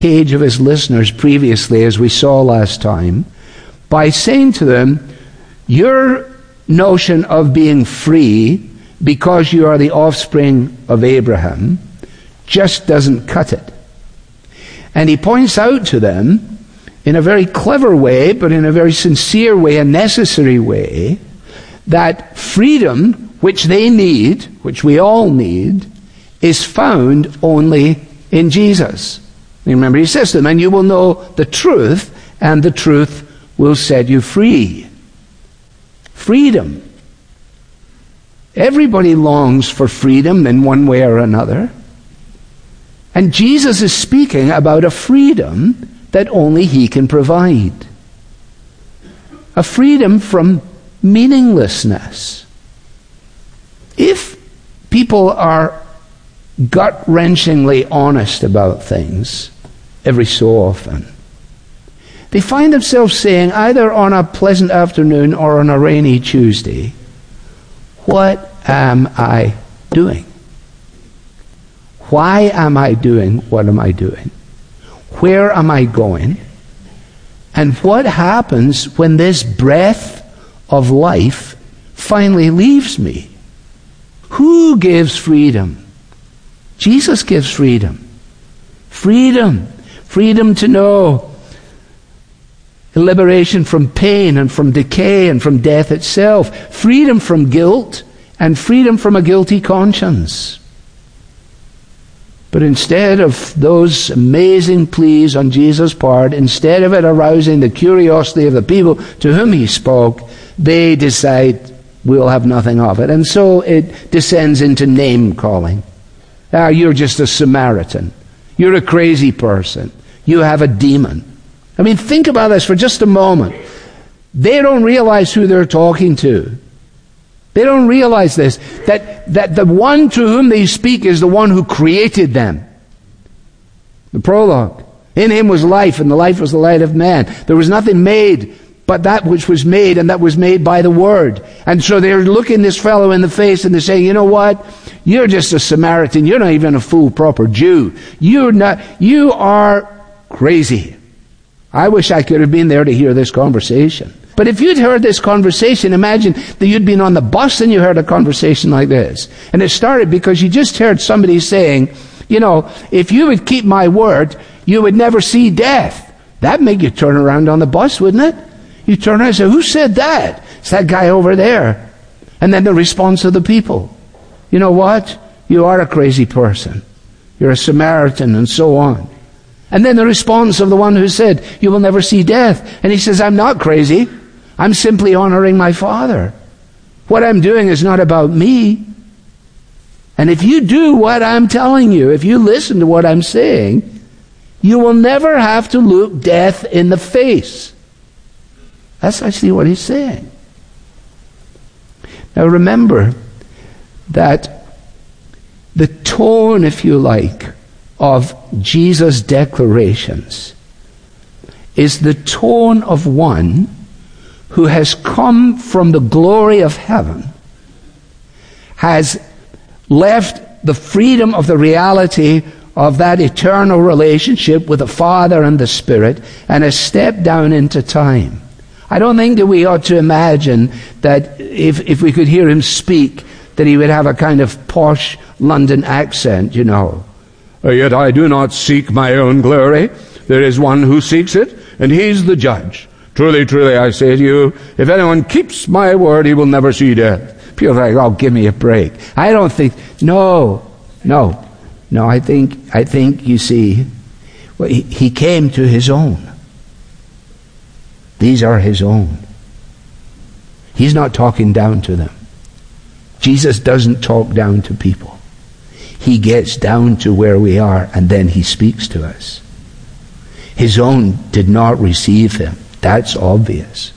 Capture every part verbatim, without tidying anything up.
cage of his listeners previously, as we saw last time, by saying to them, your notion of being free because you are the offspring of Abraham just doesn't cut it. And he points out to them, in a very clever way, but in a very sincere way, a necessary way, that freedom, which they need, which we all need, is found only in Jesus. You remember, he says to them, and you will know the truth, and the truth will set you free. Freedom. Everybody longs for freedom in one way or another. And Jesus is speaking about a freedom that only he can provide. A freedom from meaninglessness. If people are gut-wrenchingly honest about things every so often, they find themselves saying, either on a pleasant afternoon or on a rainy Tuesday, what am I doing? Why am I doing what am I doing? Where am I going? And what happens when this breath of life finally leaves me? Who gives freedom? Jesus gives freedom. Freedom. Freedom to know. Liberation from pain and from decay and from death itself. Freedom from guilt and freedom from a guilty conscience. But instead of those amazing pleas on Jesus' part, instead of it arousing the curiosity of the people to whom he spoke, they decide we'll have nothing of it. And so it descends into name-calling. Ah, you're just a Samaritan. You're a crazy person. You have a demon. I mean, think about this for just a moment. They don't realize who they're talking to. They don't realize this, that, that the one to whom they speak is the one who created them. The prologue. In him was life, and the life was the light of man. There was nothing made but that which was made, and that was made by the Word. And so they're looking this fellow in the face, and they're saying, you know what? You're just a Samaritan. You're not even a full proper Jew. You're not, you are crazy. I wish I could have been there to hear this conversation. But if you'd heard this conversation, imagine that you'd been on the bus and you heard a conversation like this. And it started because you just heard somebody saying, you know, if you would keep my word, you would never see death. That'd make you turn around on the bus, wouldn't it? You turn around and say, who said that? It's that guy over there. And then the response of the people. You know what? You are a crazy person. You're a Samaritan, and so on. And then the response of the one who said, you will never see death. And he says, I'm not crazy. I'm simply honoring my Father. What I'm doing is not about me. And if you do what I'm telling you, if you listen to what I'm saying, you will never have to look death in the face. That's actually what he's saying. Now remember that the tone, if you like, of Jesus' declarations is the tone of one who has come from the glory of heaven, has left the freedom of the reality of that eternal relationship with the Father and the Spirit, and has stepped down into time. I don't think that we ought to imagine that if, if we could hear him speak, that he would have a kind of posh London accent, you know. Yet I do not seek my own glory. There is one who seeks it, and he's the judge. Truly, truly, I say to you, if anyone keeps my word, he will never see death. People are like, oh, give me a break. I don't think, no, no, no, I think, I think, you see, well, he, he came to his own. These are his own. He's not talking down to them. Jesus doesn't talk down to people. He gets down to where we are, and then he speaks to us. His own did not receive him. That's obvious.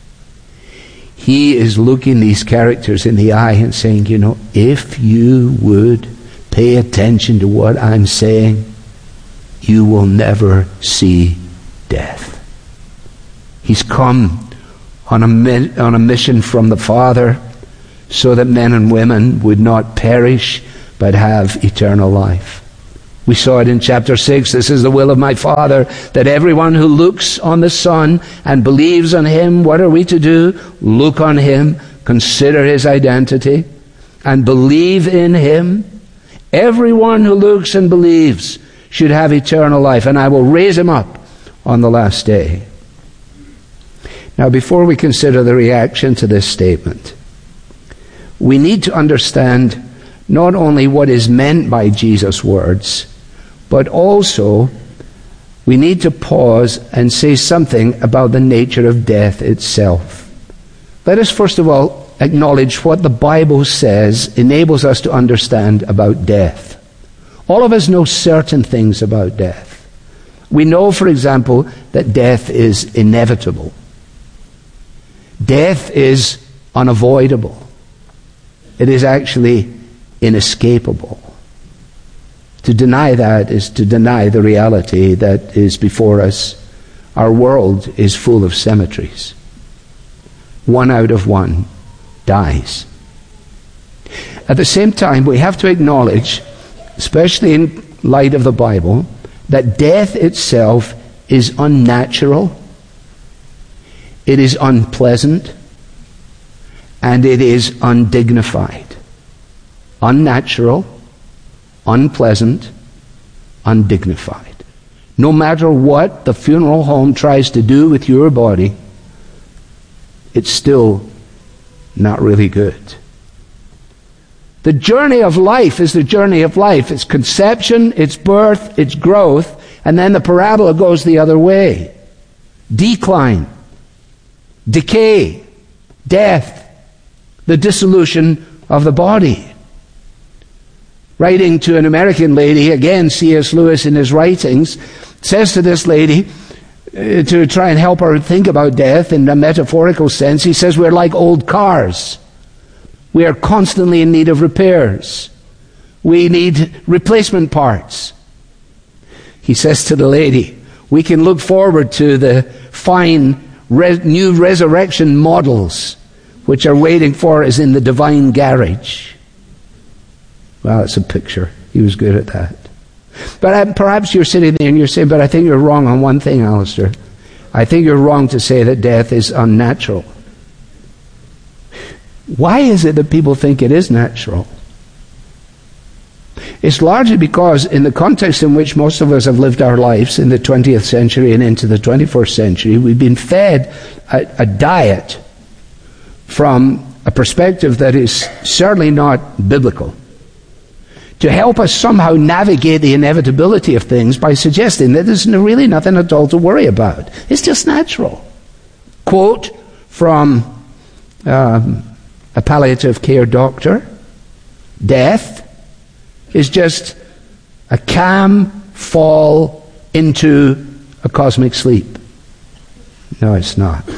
He is looking these characters in the eye and saying, you know, if you would pay attention to what I'm saying, you will never see death. He's come on a, on a mission from the Father so that men and women would not perish but have eternal life. We saw it in chapter six. This is the will of my Father, that everyone who looks on the Son and believes on him, what are we to do? Look on him, consider his identity, and believe in him. Everyone who looks and believes should have eternal life, and I will raise him up on the last day. Now, before we consider the reaction to this statement, we need to understand not only what is meant by Jesus' words, but also we need to pause and say something about the nature of death itself. Let us first of all acknowledge what the Bible says enables us to understand about death. All of us know certain things about death. We know, for example, that death is inevitable. Death is unavoidable. It is actually inescapable. To deny that is to deny the reality that is before us. Our world is full of cemeteries. One out of one dies. At the same time, we have to acknowledge, especially in light of the Bible, that death itself is unnatural, it is unpleasant, and it is undignified. Unnatural, unpleasant, undignified. No matter what the funeral home tries to do with your body, it's still not really good. The journey of life is the journey of life. It's conception, it's birth, it's growth, and then the parabola goes the other way. Decline, decay, death, the dissolution of the body. Writing to an American lady, again, C S Lewis in his writings says to this lady, uh, to try and help her think about death in a metaphorical sense, he says, we're like old cars. We are constantly in need of repairs. We need replacement parts. He says to the lady, we can look forward to the fine res- new resurrection models which are waiting for us in the divine garage. Well, it's a picture. He was good at that. But uh, perhaps you're sitting there and you're saying, but I think you're wrong on one thing, Alistair. I think you're wrong to say that death is unnatural. Why is it that people think it is natural? It's largely because in the context in which most of us have lived our lives in the twentieth century and into the twenty-first century, we've been fed a, a diet from a perspective that is certainly not biblical, to help us somehow navigate the inevitability of things by suggesting that there's really nothing at all to worry about. It's just natural. Quote from um, a palliative care doctor, death is just a calm fall into a cosmic sleep. No, it's not.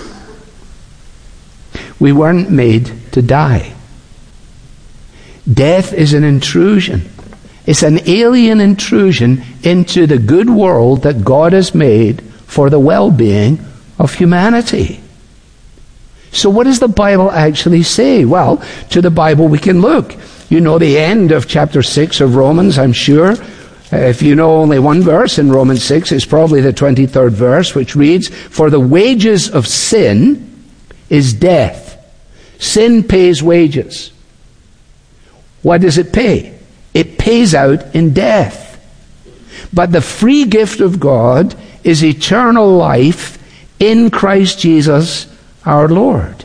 We weren't made to die. Death is an intrusion. It's an alien intrusion into the good world that God has made for the well-being of humanity. So what does the Bible actually say? Well, to the Bible we can look. You know the end of chapter six of Romans, I'm sure. If you know only one verse in Romans six, it's probably the twenty-third verse, which reads, for the wages of sin is death. Sin pays wages. What does it pay? It pays out in death. But the free gift of God is eternal life in Christ Jesus our Lord.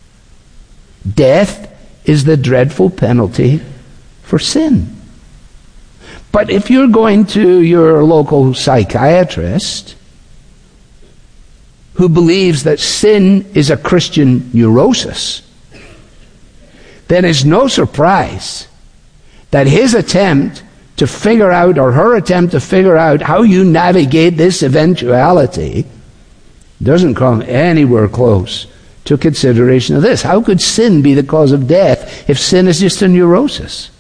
Death is the dreadful penalty for sin. But if you're going to your local psychiatrist who believes that sin is a Christian neurosis, then it's no surprise that his attempt to figure out, or her attempt to figure out how you navigate this eventuality doesn't come anywhere close to consideration of this. How could sin be the cause of death if sin is just a neurosis?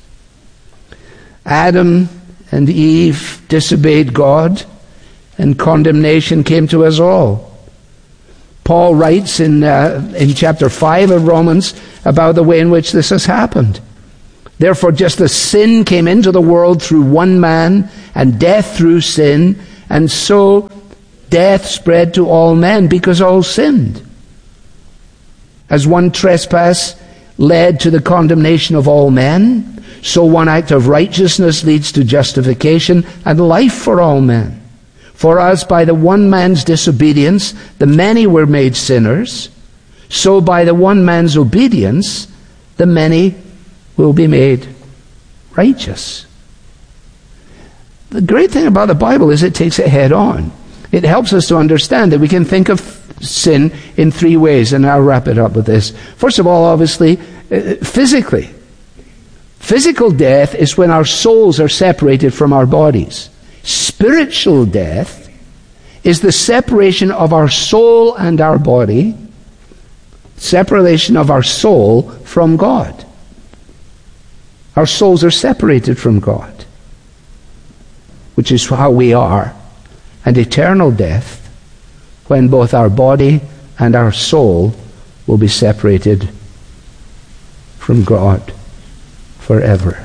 Adam and Eve disobeyed God, and condemnation came to us all. Paul writes in uh, in chapter five of Romans about the way in which this has happened. Therefore, just as sin came into the world through one man, and death through sin, and so death spread to all men because all sinned. As one trespass led to the condemnation of all men, so one act of righteousness leads to justification and life for all men. For as by the one man's disobedience the many were made sinners, so by the one man's obedience the many will be made righteous. The great thing about the Bible is it takes it head on. It helps us to understand that we can think of sin in three ways, and I'll wrap it up with this. First of all, obviously, uh, physically. Physical death is when our souls are separated from our bodies. Spiritual death is the separation of our soul and our body, separation of our soul from God. Our souls are separated from God, which is how we are. And eternal death, when both our body and our soul will be separated from God forever.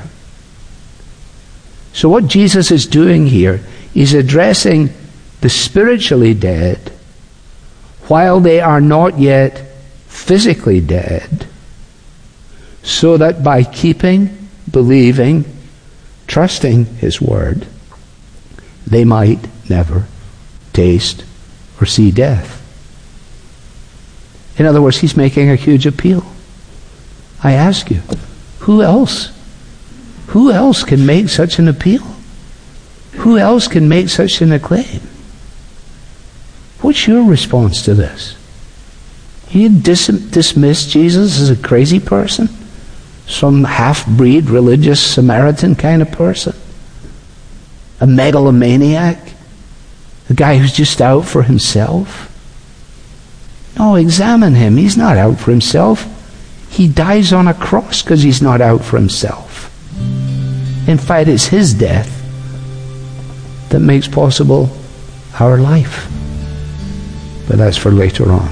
So what Jesus is doing here is addressing the spiritually dead while they are not yet physically dead, so that by keeping, believing, trusting His Word, they might never taste or see death. In other words, He's making a huge appeal. I ask you, who else? Who else can make such an appeal? Who else can make such an acclaim? What's your response to this? You dis- dismiss Jesus as a crazy person? Some half-breed religious Samaritan kind of person? A megalomaniac? A guy who's just out for himself? No, examine him. He's not out for himself. He dies on a cross because he's not out for himself. In fact, it's His death that makes possible our life. But that's for later on.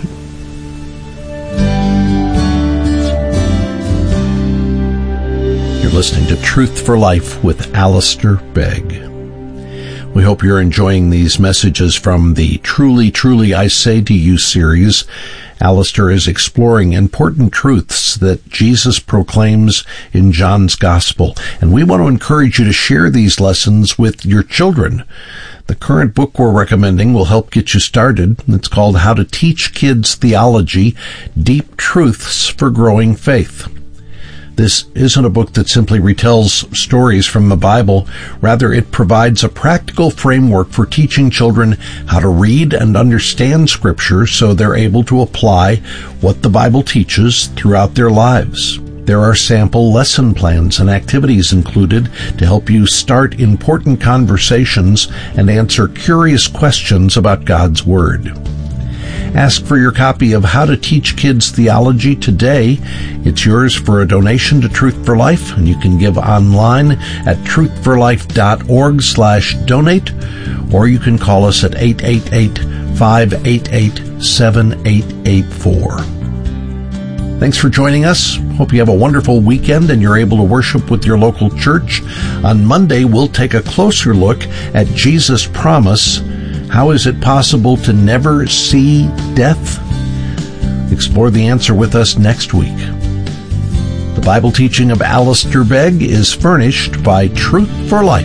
You're listening to Truth for Life with Alistair Begg. We hope you're enjoying these messages from the Truly, Truly I Say to You series. Alistair is exploring important truths that Jesus proclaims in John's Gospel, and we want to encourage you to share these lessons with your children. The current book we're recommending will help get you started. It's called How to Teach Kids Theology, Deep Truths for Growing Faith. This isn't a book that simply retells stories from the Bible. Rather, it provides a practical framework for teaching children how to read and understand Scripture so they're able to apply what the Bible teaches throughout their lives. There are sample lesson plans and activities included to help you start important conversations and answer curious questions about God's Word. Ask for your copy of How to Teach Kids Theology today. It's yours for a donation to Truth for Life, and you can give online at truthforlife.org slash donate, or you can call us at eight eight eight, five eight eight, seven eight eight four. Thanks for joining us. Hope you have a wonderful weekend and you're able to worship with your local church. On Monday, we'll take a closer look at Jesus' promise. How is it possible to never see death? Explore the answer with us next week. The Bible teaching of Alistair Begg is furnished by Truth for Life.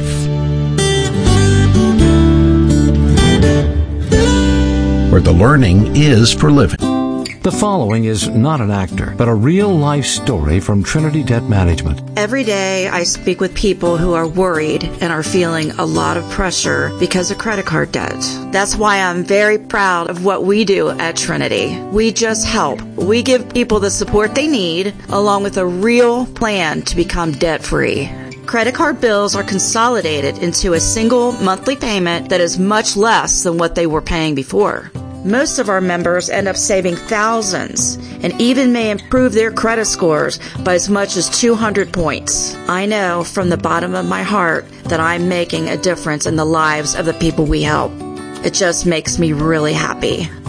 Where the learning is for living. The following is not an actor, but a real-life story from Trinity Debt Management. Every day I speak with people who are worried and are feeling a lot of pressure because of credit card debt. That's why I'm very proud of what we do at Trinity. We just help. We give people the support they need, along with a real plan to become debt-free. Credit card bills are consolidated into a single monthly payment that is much less than what they were paying before. Most of our members end up saving thousands and even may improve their credit scores by as much as two hundred points. I know from the bottom of my heart that I'm making a difference in the lives of the people we help. It just makes me really happy.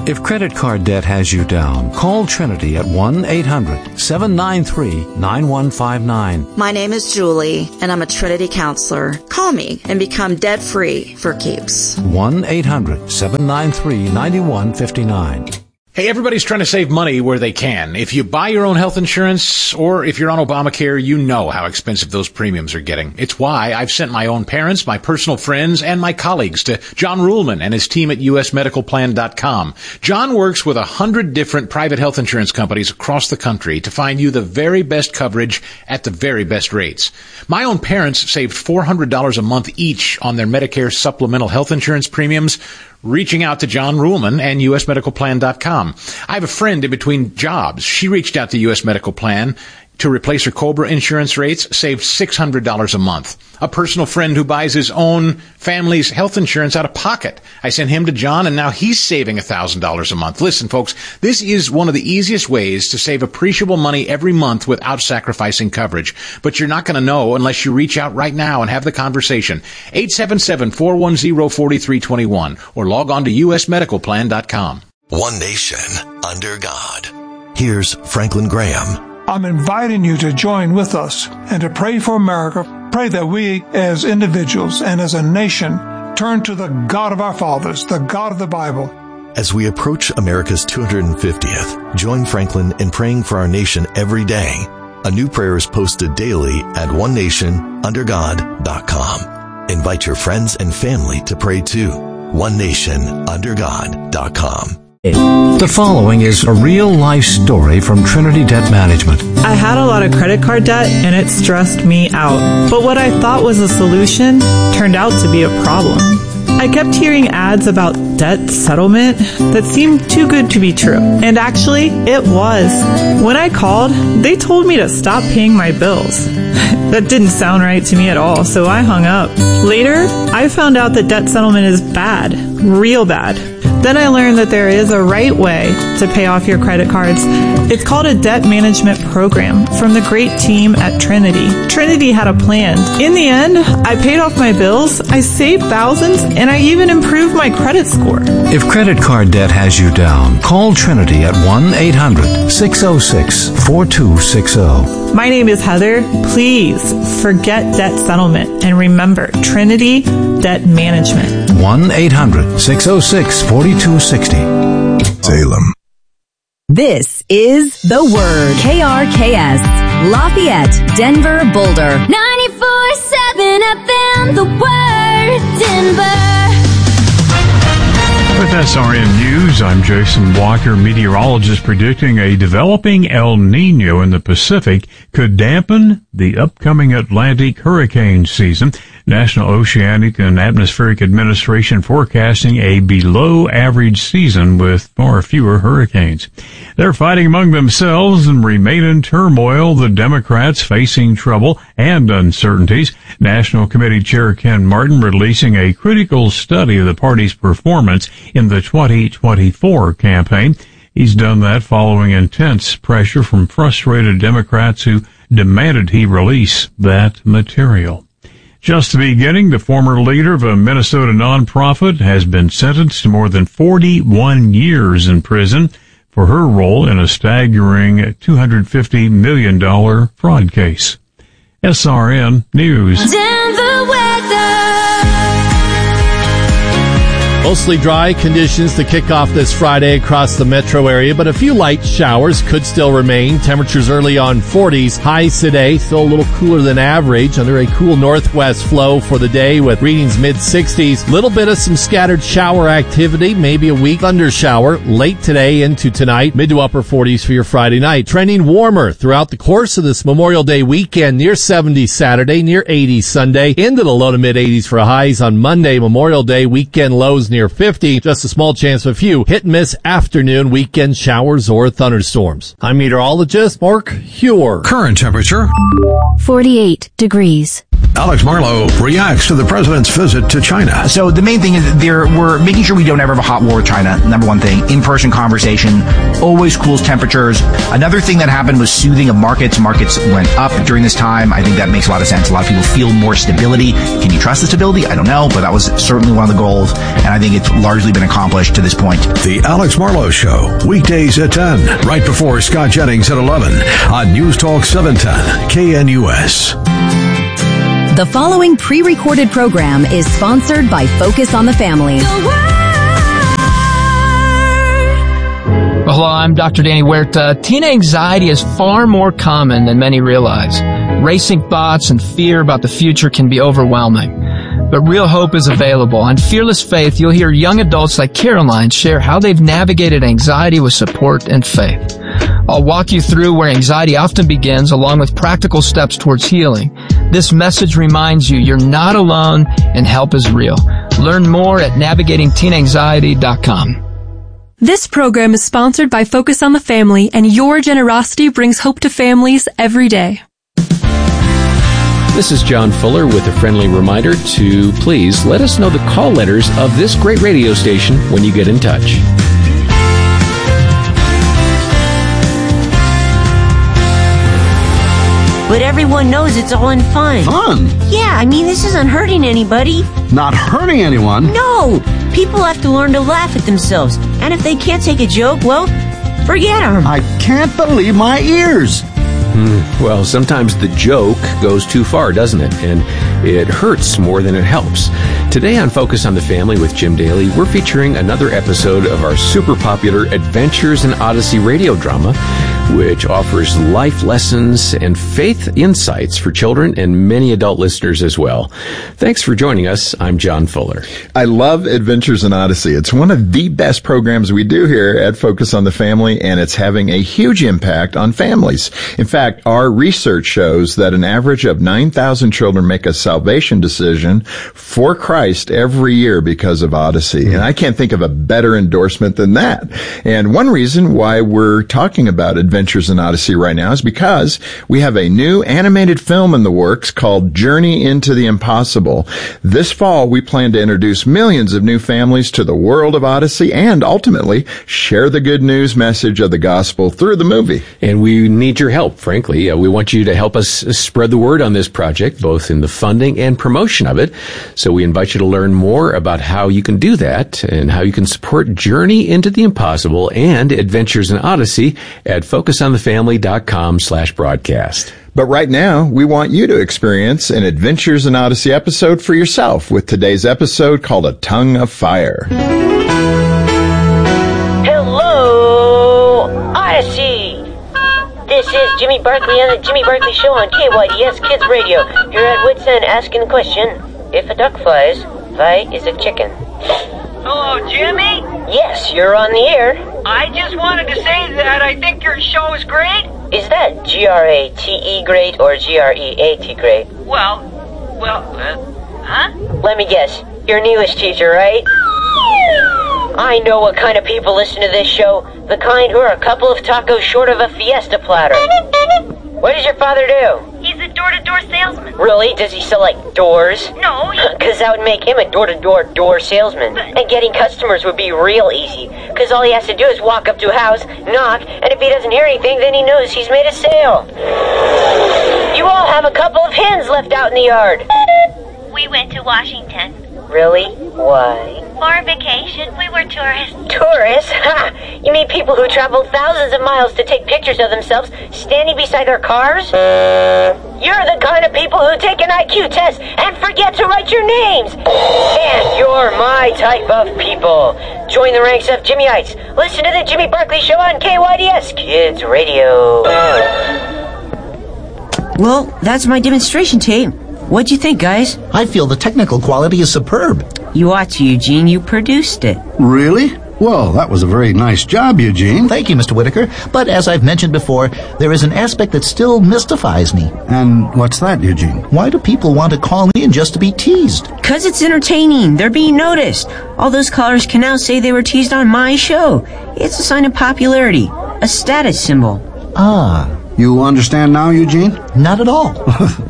If credit card debt has you down, call Trinity at one eight hundred seven nine three nine one five nine. My name is Julie, and I'm a Trinity counselor. Call me and become debt-free for keeps. one eight hundred seven nine three nine one five nine. Hey, everybody's trying to save money where they can. If you buy your own health insurance or if you're on Obamacare, you know how expensive those premiums are getting. It's why I've sent my own parents, my personal friends, and my colleagues to John Ruhlman and his team at U S medical plan dot com. John works with a hundred different private health insurance companies across the country to find you the very best coverage at the very best rates. My own parents saved four hundred dollars a month each on their Medicare supplemental health insurance premiums, reaching out to John Ruhlman and U S medical plan dot com. I have a friend in between jobs. She reached out to U S Medical Plan to replace her COBRA insurance rates, saved six hundred dollars a month. A personal friend who buys his own family's health insurance out of pocket. I sent him to John, and now he's saving one thousand dollars a month. Listen, folks, this is one of the easiest ways to save appreciable money every month without sacrificing coverage. But you're not going to know unless you reach out right now and have the conversation. eight seven seven, four one zero, four three two one or log on to U S medical plan dot com. One nation under God. Here's Franklin Graham. I'm inviting you to join with us and to pray for America. Pray that we as individuals and as a nation turn to the God of our fathers, the God of the Bible. As we approach America's two hundred fiftieth, join Franklin in praying for our nation every day. A new prayer is posted daily at one nation under god dot com. Invite your friends and family to pray too. one nation under god dot com. The following is a real-life story from Trinity Debt Management. I had a lot of credit card debt, and it stressed me out. But what I thought was a solution turned out to be a problem. I kept hearing ads about debt settlement that seemed too good to be true. And actually, it was. When I called, they told me to stop paying my bills. That didn't sound right to me at all, so I hung up. Later, I found out that debt settlement is bad, real bad. Then I learned that there is a right way to pay off your credit cards. It's called a debt management program from the great team at Trinity. Trinity had a plan. In the end, I paid off my bills, I saved thousands, and I even improved my credit score. If credit card debt has you down, call Trinity at one eight hundred six oh six four two six oh. My name is Heather. Please forget debt settlement and remember Trinity Debt Management. one eight hundred six oh six four two six oh. Salem. This is The Word. K R K S. Lafayette, Denver, Boulder. ninety-four seven F M, The Word, Denver. With S R N News, I'm Jason Walker. Meteorologists predicting a developing El Nino in the Pacific could dampen the upcoming Atlantic hurricane season. National Oceanic and Atmospheric Administration forecasting a below-average season with far fewer hurricanes. They're fighting among themselves and remain in turmoil, the Democrats facing trouble and uncertainties. National Committee Chair Ken Martin releasing a critical study of the party's performance in the twenty twenty-four campaign. He's done that following intense pressure from frustrated Democrats who demanded he release that material. Just beginning, the former leader of a Minnesota nonprofit has been sentenced to more than forty-one years in prison for her role in a staggering two hundred fifty million dollars fraud case. S R N News. Denver weather. Mostly dry conditions to kick off this Friday across the metro area, but a few light showers could still remain. Temperatures early on forties. Highs today still a little cooler than average under a cool northwest flow for the day with readings mid-sixties. Little bit of some scattered shower activity, maybe a weak thunder shower late today into tonight. Mid to upper forties for your Friday night. Trending warmer throughout the course of this Memorial Day weekend. Near seventy Saturday, near eighty Sunday. Into the low to mid-eighties for highs on Monday. Memorial Day weekend lows near fifty. Just a small chance of a few hit and miss afternoon weekend showers or thunderstorms. I'm meteorologist Mark Huer. Current temperature forty-eight degrees. Alex Marlow reacts to the president's visit to China. So the main thing is there, we're making sure we don't ever have a hot war with China. Number one thing, in-person conversation, always cools temperatures. Another thing that happened was soothing of markets. Markets went up during this time. I think that makes a lot of sense. A lot of people feel more stability. Can you trust the stability? I don't know, but that was certainly one of the goals, and I think it's largely been accomplished to this point. The Alex Marlow Show, weekdays at ten, right before Scott Jennings at eleven on News Talk seven ten K N U S. The following pre-recorded program is sponsored by Focus on the Family. Well, hello, I'm Doctor Danny Huerta. Teen anxiety is far more common than many realize. Racing thoughts and fear about the future can be overwhelming. But real hope is available. On Fearless Faith, you'll hear young adults like Caroline share how they've navigated anxiety with support and faith. I'll walk you through where anxiety often begins, along with practical steps towards healing. This message reminds you you're not alone and help is real. Learn more at navigating teen anxiety dot com. This program is sponsored by Focus on the Family, and your generosity brings hope to families every day. This is John Fuller with a friendly reminder to please let us know the call letters of this great radio station when you get in touch. But everyone knows it's all in fun. Fun? Yeah, I mean, this isn't hurting anybody. Not hurting anyone? No! People have to learn to laugh at themselves. And if they can't take a joke, well, forget them. I can't believe my ears. Mm, well, sometimes the joke goes too far, doesn't it? And it hurts more than it helps. Today on Focus on the Family with Jim Daly, we're featuring another episode of our super popular Adventures in Odyssey radio drama, which offers life lessons and faith insights for children and many adult listeners as well. Thanks for joining us. I'm John Fuller. I love Adventures in Odyssey. It's one of the best programs we do here at Focus on the Family, and it's having a huge impact on families. In fact, our research shows that an average of nine thousand children make a salvation decision for Christ every year because of Odyssey. Mm-hmm. And I can't think of a better endorsement than that. And one reason why we're talking about Adventures in Odyssey right now is because we have a new animated film in the works called Journey into the Impossible. This fall, we plan to introduce millions of new families to the world of Odyssey and ultimately share the good news message of the gospel through the movie. And we need your help, frankly. Uh, we want you to help us spread the word on this project, both in the funding and promotion of it. So we invite you to learn more about how you can do that and how you can support Journey into the Impossible and Adventures in Odyssey at focusonthefamily.com slash broadcast. But right now, we want you to experience an Adventures in Odyssey episode for yourself with today's episode called A Tongue of Fire. Hello, Odyssey! This is Jimmy Barkley on the Jimmy Barkley Show on K Y D S Kids Radio. You're at Wits End asking the question, if a duck flies, why is a chicken? Hello, Jimmy? Yes, you're on the air. I just wanted to say that I think your show is great. Is that G R A T E great or G R E A T great? Well, well, uh, huh? Let me guess. You're an English teacher, right? I know what kind of people listen to this show. The kind who are a couple of tacos short of a fiesta platter. What does your father do? He's a door-to-door salesman. Really? Does he sell, like, doors? No, he... Because that would make him a door-to-door door salesman. But... And getting customers would be real easy. Because all he has to do is walk up to a house, knock, and if he doesn't hear anything, then he knows he's made a sale. You all have a couple of hens left out in the yard. We went to Washington. Really? Why? For vacation. We were tourists. Tourists? Ha! You mean people who traveled thousands of miles to take pictures of themselves standing beside their cars? You're the kind of people who take an I Q test and forget to write your names. And you're my type of people. Join the ranks of Jimmyites. Listen to the Jimmy Barkley Show on K Y D S Kids Radio. Well, that's my demonstration tape. What'd you think, guys? I feel the technical quality is superb. You ought to, Eugene. You produced it. Really? Well, that was a very nice job, Eugene. Thank you, Mister Whitaker. But as I've mentioned before, there is an aspect that still mystifies me. And what's that, Eugene? Why do people want to call in just to be teased? Because it's entertaining. They're being noticed. All those callers can now say they were teased on my show. It's a sign of popularity. A status symbol. Ah. You understand now, Eugene? Not at all.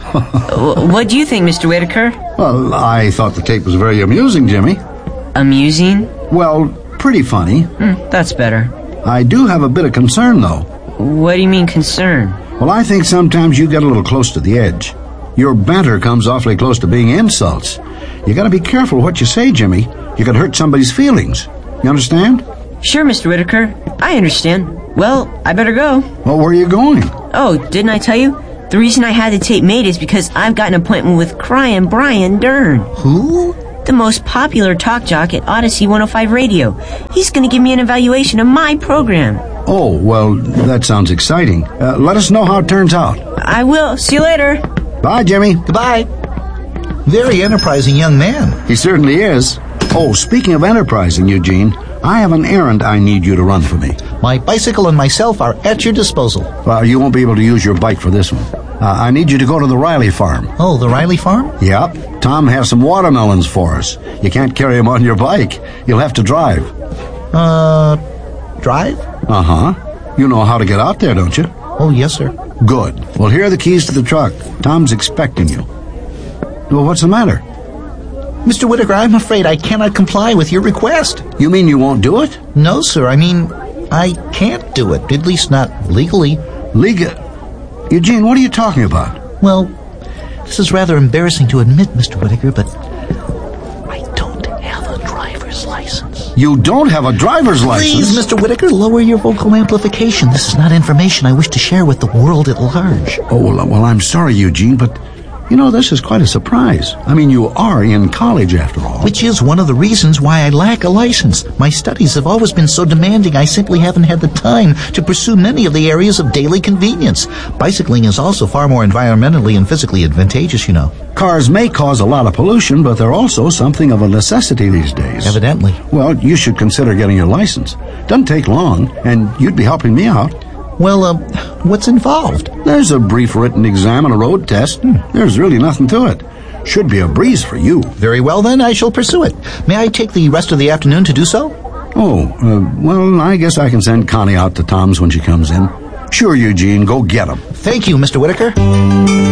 What do you think, Mister Whitaker? Well, I thought the tape was very amusing, Jimmy. Amusing? Well, pretty funny. Mm, that's better. I do have a bit of concern, though. What do you mean, concern? Well, I think sometimes you get a little close to the edge. Your banter comes awfully close to being insults. You gotta be careful what you say, Jimmy. You could hurt somebody's feelings. You understand? Sure, Mister Whitaker. I understand. Well, I better go. Well, where are you going? Oh, didn't I tell you? The reason I had the tape made is because I've got an appointment with Cryin' Brian Dern. Who? The most popular talk jock at Odyssey one oh five Radio. He's going to give me an evaluation of my program. Oh, well, that sounds exciting. Uh, let us know how it turns out. I will. See you later. Bye, Jimmy. Goodbye. Very enterprising young man. He certainly is. Oh, speaking of enterprising, Eugene, I have an errand I need you to run for me. My bicycle and myself are at your disposal. Well, you won't be able to use your bike for this one. Uh, I need you to go to the Riley farm. Oh, the Riley farm? Yep. Tom has some watermelons for us. You can't carry them on your bike. You'll have to drive. Uh, drive? Uh-huh. You know how to get out there, don't you? Oh, yes, sir. Good. Well, here are the keys to the truck. Tom's expecting you. Well, what's the matter? Mister Whitaker, I'm afraid I cannot comply with your request. You mean you won't do it? No, sir. I mean, I can't do it. At least not legally. Legal? Eugene, what are you talking about? Well, this is rather embarrassing to admit, Mister Whitaker, but I don't have a driver's license. You don't have a driver's license? Please, Mister Whitaker, lower your vocal amplification. This is not information I wish to share with the world at large. Oh, well, well I'm sorry, Eugene, but... You know, this is quite a surprise. I mean, you are in college, after all. Which is one of the reasons why I lack a license. My studies have always been so demanding, I simply haven't had the time to pursue many of the areas of daily convenience. Bicycling is also far more environmentally and physically advantageous, you know. Cars may cause a lot of pollution, but they're also something of a necessity these days. Evidently. Well, you should consider getting your license. Doesn't take long, and you'd be helping me out. Well, uh, what's involved? There's a brief written exam and a road test. Hmm. There's really nothing to it. Should be a breeze for you. Very well, then, I shall pursue it. May I take the rest of the afternoon to do so? Oh, uh, well, I guess I can send Connie out to Tom's when she comes in. Sure, Eugene, go get him. Thank you, Mister Whitaker.